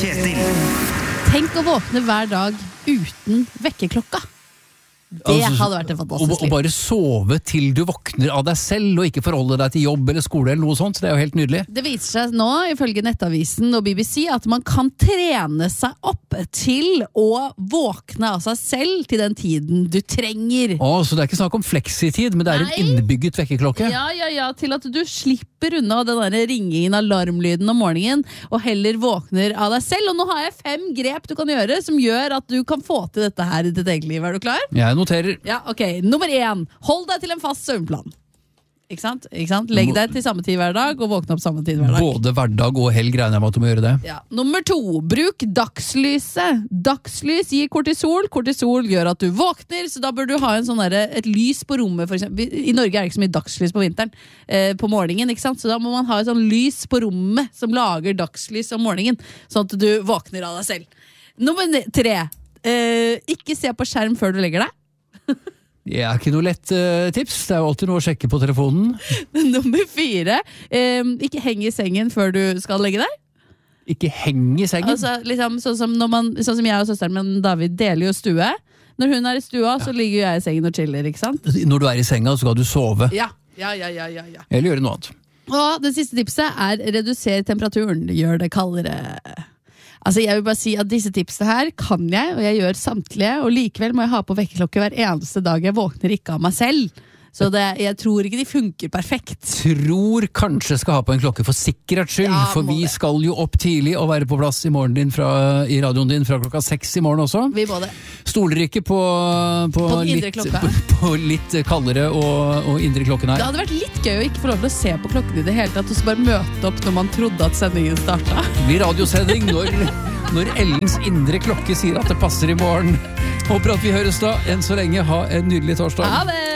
Kjetil. Tenk å våkne hver dag uten vekkerklokka. Det hadde vært en fantastisk liv. Og bare sove til du våkner av deg selv, og ikke forholde deg til jobb eller skole eller noe sånt, så det er jo helt nydelig. Det viser seg nå, ifølge Nettavisen og BBC, at man kan trene seg opp til å våkne av seg selv til den tiden du trenger. Så det er ikke snakk om fleksitid, men det er en innbygget vekkerklokke. Ja, til at du slipper unna den der ringingen, alarmlyden om morgenen, og heller våkner av deg selv. Og nå har jeg 5 grep du kan gjøre, som gjør at du kan få til dette her i ditt eget liv. Er du klar? Jeg noterer. Ja, ok. Nummer 1. Hold deg til en fast søvnplan. Ikke sant? Legg deg til samme tid hver dag, og våkne opp samme tid hver dag. Både hverdag og helg regner jeg med at du må gjøre det. Ja. Nummer 2. Bruk dagslyset. Dagslys gir kortisol. Kortisol gjør at du våkner, så da bør du ha et lys på rommet, for eksempel. I Norge er det ikke så mye dagslys på vinteren, på morgenen, ikke sant? Så da må man ha et sånn lys på rommet som lager dagslys om morgenen, sånn at du våkner av deg selv. Nummer 3. Ikke se på skjerm før du legger deg. Det er ikke noe lett tips. Det er jo alltid noe å sjekke på telefonen. Nummer 4. Ikke heng i sengen før du skal legge deg. Ikke heng i sengen? Altså, liksom, sånn som jeg og søsteren min David deler jo stue. Når hun er i stua, så ligger jeg i sengen og chiller, ikke sant? Når du er i senga, så skal du sove. Ja. Eller gjøre noe annet. Og det siste tipset er redusere temperaturen. Gjør det kaldere. Altså, jeg vil bare si at disse tipsene her kan jeg, og jeg gjør samtlige, og likevel må jeg ha på vekkerklokke hver eneste dag. Jeg våkner ikke av meg selv. Så jeg tror ikke de funker perfekt. Tror kanskje skal ha på en klokke for sikkerhets skyld, for vi skal jo opp tidlig og være på plass i morgen din i radioen din fra 6 i morgen også. Vi må det. Stoler ikke på litt kaldere og indre klokken her. Det hadde vært litt gøy å ikke få lov til å se på klokken i det hele tatt, og så bare møte opp når man trodde at sendingen startet. Det blir radiosending når Ellens indre klokke sier at det passer i morgen. Håper at vi høres da. Enn så lenge, ha en nydelig torsdag. Ha det!